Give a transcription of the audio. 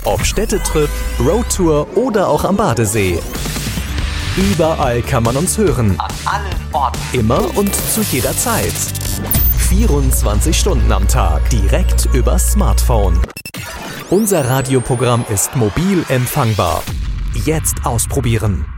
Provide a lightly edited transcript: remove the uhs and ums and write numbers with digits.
Ob Städtetrip, Roadtour oder auch am Badesee. Überall kann man uns hören. An allen Orten. Immer und zu jeder Zeit. 24 Stunden am Tag. Direkt übers Smartphone. Unser Radioprogramm ist mobil empfangbar. Jetzt ausprobieren.